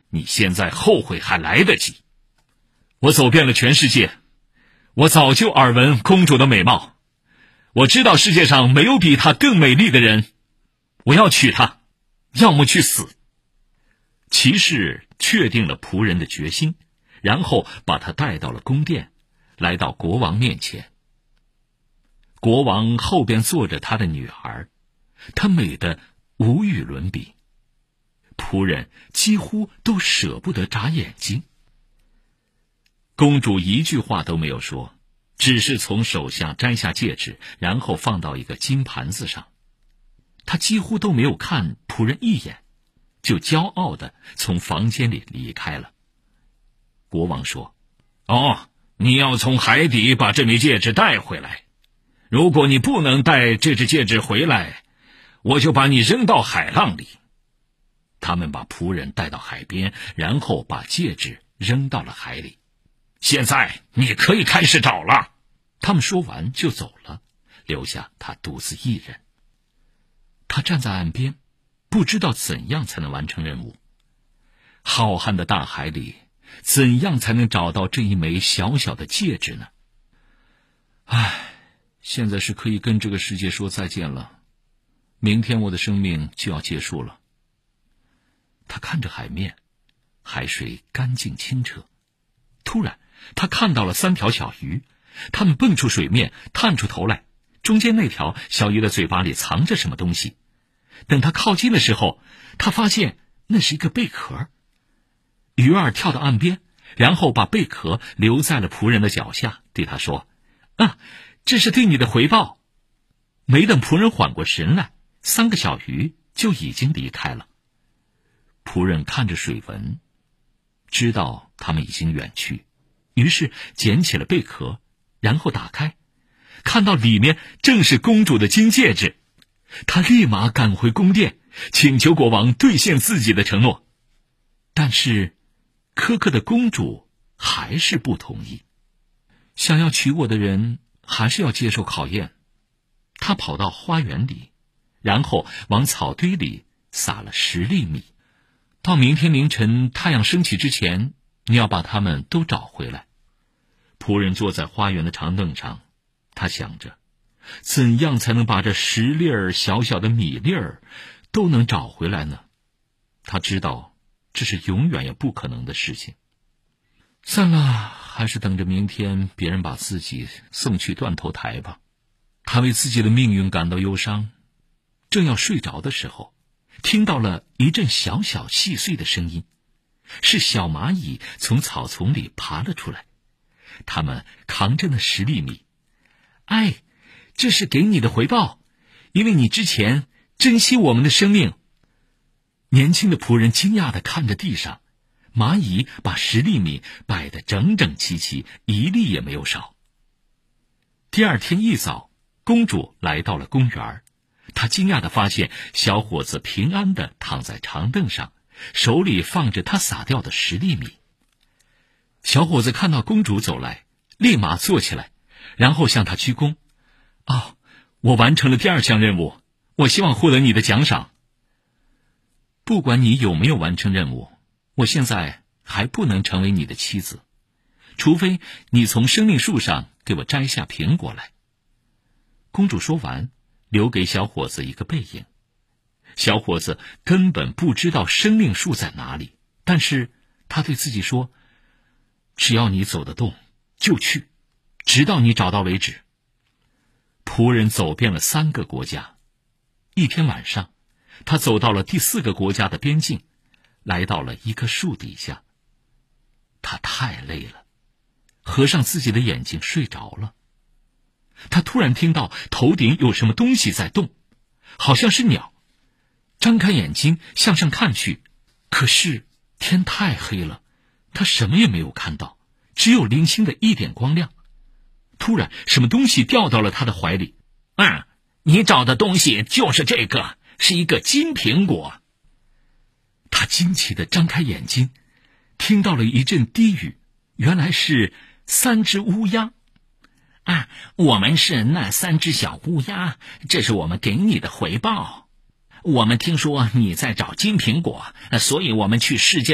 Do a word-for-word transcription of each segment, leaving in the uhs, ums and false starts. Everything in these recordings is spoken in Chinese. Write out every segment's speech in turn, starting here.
你现在后悔还来得及。我走遍了全世界，我早就耳闻公主的美貌，我知道世界上没有比她更美丽的人，我要娶她，要么去死。骑士确定了仆人的决心，然后把他带到了宫殿，来到国王面前。国王后边坐着他的女儿，她美得无与伦比，仆人几乎都舍不得眨眼睛。公主一句话都没有说，只是从手下摘下戒指，然后放到一个金盘子上。她几乎都没有看仆人一眼，就骄傲地从房间里离开了。国王说：哦，你要从海底把这枚戒指带回来，如果你不能带这只戒指回来，我就把你扔到海浪里。他们把仆人带到海边，然后把戒指扔到了海里。现在你可以开始找了。他们说完就走了，留下他独自一人。他站在岸边，不知道怎样才能完成任务。浩瀚的大海里，怎样才能找到这一枚小小的戒指呢？唉，现在是可以跟这个世界说再见了，明天我的生命就要结束了。他看着海面，海水干净清澈。突然他看到了三条小鱼，它们蹦出水面，探出头来，中间那条小鱼的嘴巴里藏着什么东西。等他靠近的时候，他发现那是一个贝壳。鱼儿跳到岸边，然后把贝壳留在了仆人的脚下，对他说：啊，这是对你的回报。没等仆人缓过神来，三个小鱼就已经离开了。仆人看着水纹，知道他们已经远去，于是捡起了贝壳，然后打开，看到里面正是公主的金戒指。他立马赶回宫殿，请求国王兑现自己的承诺。但是苛刻的公主还是不同意，想要娶我的人还是要接受考验。他跑到花园里，然后往草堆里撒了十粒米。到明天凌晨太阳升起之前，你要把它们都找回来。仆人坐在花园的长凳上，他想着怎样才能把这十粒儿小小的米粒儿都能找回来呢？他知道这是永远也不可能的事情。算了，还是等着明天别人把自己送去断头台吧。他为自己的命运感到忧伤，正要睡着的时候，听到了一阵小小细碎的声音，是小蚂蚁从草丛里爬了出来，它们扛着那十粒米。哎，这是给你的回报，因为你之前珍惜我们的生命。年轻的仆人惊讶地看着地上，蚂蚁把十粒米摆得整整齐齐，一粒也没有少。第二天一早，公主来到了公园，她惊讶地发现小伙子平安地躺在长凳上，手里放着他撒掉的十粒米。小伙子看到公主走来，立马坐起来，然后向她鞠躬。哦，我完成了第二项任务，我希望获得你的奖赏。不管你有没有完成任务，我现在还不能成为你的妻子，除非你从生命树上给我摘下苹果来。公主说完，留给小伙子一个背影。小伙子根本不知道生命树在哪里，但是他对自己说，只要你走得动，就去，直到你找到为止。仆人走遍了三个国家。一天晚上，他走到了第四个国家的边境，来到了一棵树底下。他太累了，合上自己的眼睛睡着了。他突然听到头顶有什么东西在动，好像是鸟。张开眼睛向上看去，可是天太黑了，他什么也没有看到，只有零星的一点光亮。突然什么东西掉到了他的怀里。啊，你找的东西就是这个，是一个金苹果。他惊奇地张开眼睛，听到了一阵低语，原来是三只乌鸦。啊，我们是那三只小乌鸦，这是我们给你的回报。我们听说你在找金苹果，所以我们去世界的尽头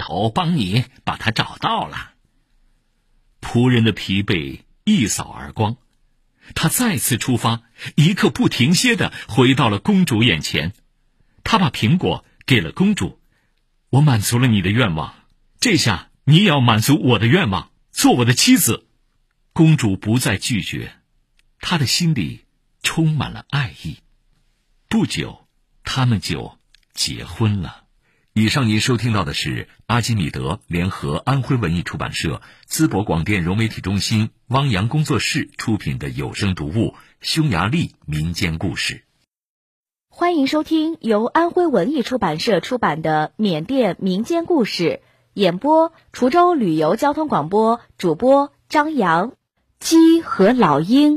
头帮你把它找到了。仆人的疲惫一扫而光，他再次出发，一刻不停歇地回到了公主眼前。他把苹果给了公主，我满足了你的愿望，这下你也要满足我的愿望，做我的妻子。公主不再拒绝，她的心里充满了爱意。不久，他们就结婚了。以上您收听到的是阿基米德联合安徽文艺出版社、淄博广电融媒体中心、汪洋工作室出品的有声读物《匈牙利民间故事》。 欢迎收听由安徽文艺出版社出版的缅甸民间故事，演播滁州旅游交通广播，主播张扬。鸡和老鹰。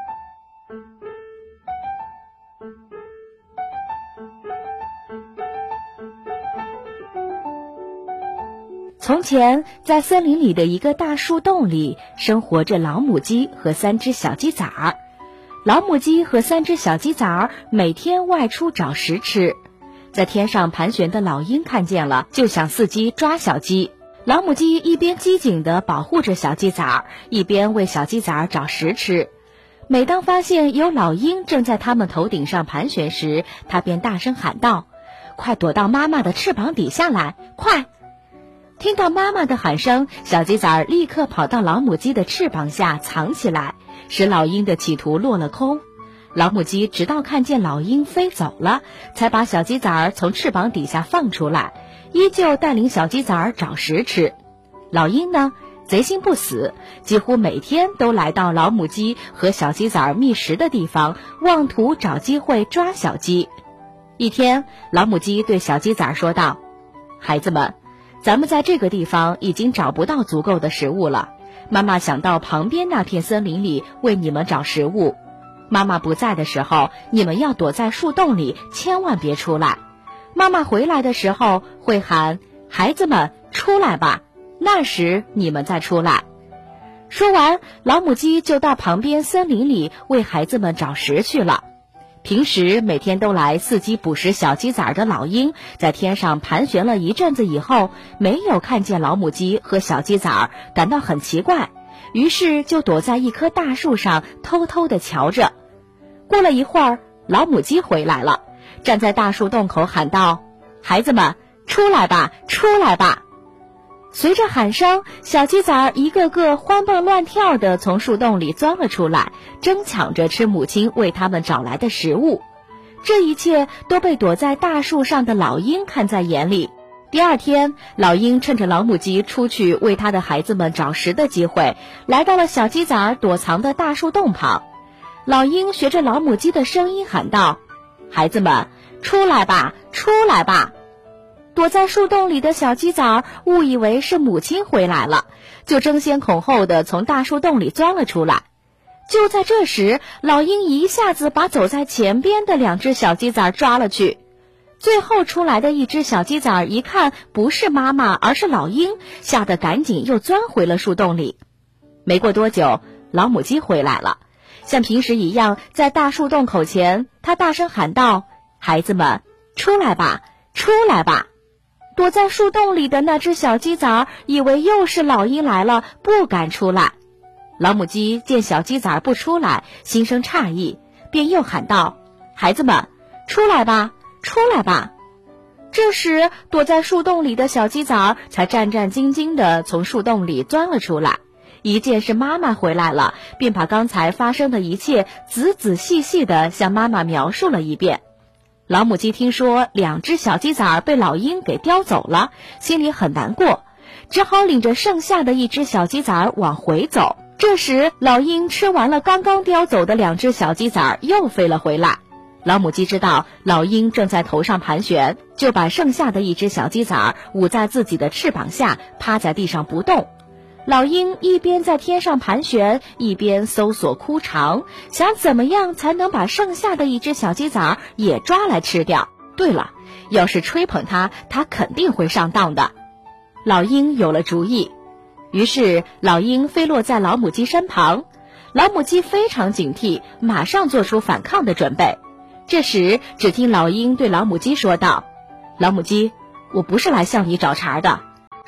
从前，在森林里的一个大树洞里，生活着老母鸡和三只小鸡崽儿。老母鸡和三只小鸡崽儿每天外出找食吃，在天上盘旋的老鹰看见了，就想伺机抓小鸡。老母鸡一边机警地保护着小鸡崽儿，一边为小鸡崽儿找食吃。每当发现有老鹰正在它们头顶上盘旋时，它便大声喊道：“快躲到妈妈的翅膀底下来，快！”听到妈妈的喊声，小鸡崽儿立刻跑到老母鸡的翅膀下藏起来，使老鹰的企图落了空。老母鸡直到看见老鹰飞走了，才把小鸡崽儿从翅膀底下放出来，依旧带领小鸡崽儿找食吃。老鹰呢，贼心不死，几乎每天都来到老母鸡和小鸡崽儿觅食的地方，妄图找机会抓小鸡。一天，老母鸡对小鸡崽儿说道：“孩子们，咱们在这个地方已经找不到足够的食物了，妈妈想到旁边那片森林里为你们找食物。妈妈不在的时候，你们要躲在树洞里，千万别出来。妈妈回来的时候会喊：孩子们，出来吧，那时你们再出来。”说完，老母鸡就到旁边森林里为孩子们找食去了。平时每天都来伺机捕食小鸡崽儿的老鹰，在天上盘旋了一阵子以后，没有看见老母鸡和小鸡崽儿，感到很奇怪，于是就躲在一棵大树上偷偷地瞧着。过了一会儿，老母鸡回来了，站在大树洞口喊道：“孩子们，出来吧，出来吧！”随着喊声，小鸡崽儿一个个欢蹦乱跳地从树洞里钻了出来，争抢着吃母亲为他们找来的食物。这一切都被躲在大树上的老鹰看在眼里。第二天，老鹰趁着老母鸡出去为他的孩子们找食的机会，来到了小鸡崽儿躲藏的大树洞旁。老鹰学着老母鸡的声音喊道：“孩子们，出来吧，出来吧！”躲在树洞里的小鸡崽儿误以为是母亲回来了，就争先恐后地从大树洞里钻了出来。就在这时，老鹰一下子把走在前边的两只小鸡崽儿抓了去。最后出来的一只小鸡崽儿一看不是妈妈，而是老鹰，吓得赶紧又钻回了树洞里。没过多久，老母鸡回来了，像平时一样，在大树洞口前，它大声喊道：“孩子们，出来吧，出来吧！”躲在树洞里的那只小鸡崽儿以为又是老鹰来了，不敢出来。老母鸡见小鸡崽儿不出来，心生诧异，便又喊道：“孩子们，出来吧，出来吧！”这时，躲在树洞里的小鸡崽儿才战战兢兢地从树洞里钻了出来。一见是妈妈回来了，便把刚才发生的一切仔仔细细地向妈妈描述了一遍。老母鸡听说两只小鸡崽儿被老鹰给叼走了，心里很难过，只好领着剩下的一只小鸡崽儿往回走。这时，老鹰吃完了刚刚叼走的两只小鸡崽儿，又飞了回来。老母鸡知道老鹰正在头上盘旋，就把剩下的一只小鸡崽儿捂在自己的翅膀下，趴在地上不动。老鹰一边在天上盘旋，一边搜索枯肠，想怎么样才能把剩下的一只小鸡崽儿也抓来吃掉。对了，要是吹捧它，它肯定会上当的。老鹰有了主意，于是老鹰飞落在老母鸡身旁。老母鸡非常警惕，马上做出反抗的准备。这时，只听老鹰对老母鸡说道：“老母鸡，我不是来向你找茬的，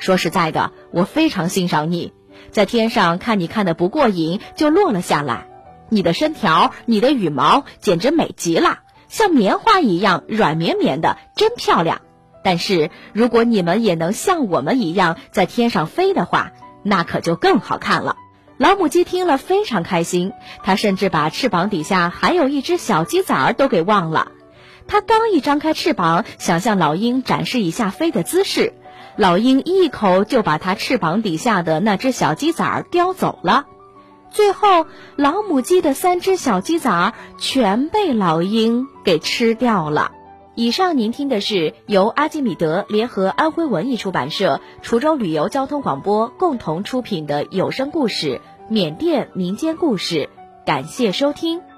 说实在的，我非常欣赏你，在天上看你看得不过瘾，就落了下来。你的身条，你的羽毛简直美极了，像棉花一样软绵绵的，真漂亮。但是如果你们也能像我们一样在天上飞的话，那可就更好看了。老母鸡听了非常开心，它甚至把翅膀底下还有一只小鸡仔儿都给忘了。它刚一张开翅膀，想向老鹰展示一下飞的姿势，老鹰一口就把它翅膀底下的那只小鸡仔儿叼走了。最后，老母鸡的三只小鸡仔儿全被老鹰给吃掉了。以上您听的是由阿基米德联合安徽文艺出版社、滁州旅游交通广播共同出品的有声故事《缅甸民间故事》，感谢收听。